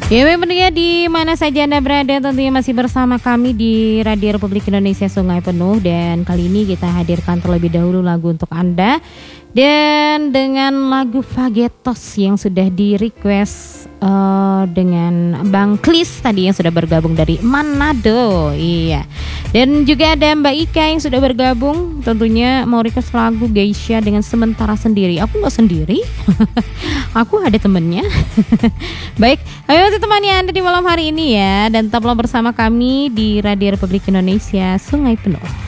Ya, pendengar di mana saja Anda berada, tentunya masih bersama kami di Radio Republik Indonesia Sungai Penuh, dan kali ini kita hadirkan terlebih dahulu lagu untuk Anda, dan dengan lagu Fagetos yang sudah di request dengan Bang Klis tadi yang sudah bergabung dari Manado. Iya. Dan juga ada Mbak Ika yang sudah bergabung, tentunya mau request lagu Geisha dengan Sementara Sendiri. Aku nggak sendiri, aku ada temennya. Baik, ayo temani Anda di malam hari ini ya, dan tetaplah bersama kami di Radio Republik Indonesia Sungai Penuh.